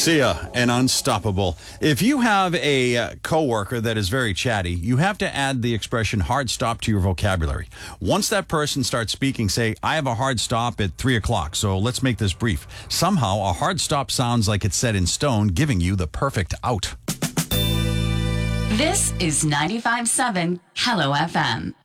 Sia and Unstoppable. If you have a coworker that is very chatty, you have to add the expression hard stop to your vocabulary. Once that person starts speaking, say, I have a hard stop at 3 o'clock, so let's make this brief. Somehow, a hard stop sounds like it's set in stone, giving you the perfect out. This is 95.7 Hello FM.